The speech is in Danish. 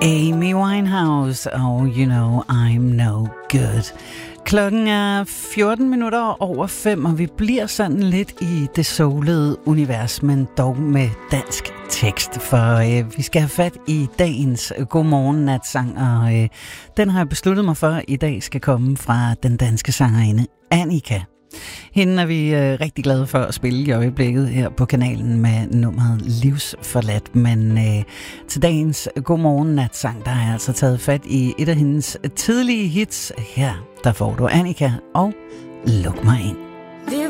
Amy Winehouse og You Know I'm No Good. Klokken er 14 minutter over 5, og vi bliver sådan lidt i det soulede univers, men dog med dansk tekst, for vi skal have fat i dagens Godmorgen Natsang, og den har jeg besluttet mig for, i dag skal komme fra den danske sangerinde Annika. Hende er vi rigtig glade for at spille i øjeblikket her på kanalen med nummeret Livsforladt. Men til dagens Godmorgen Natsang, der har jeg altså taget fat i et af hendes tidlige hits. Her der får du Annika og Luk mig ind. Det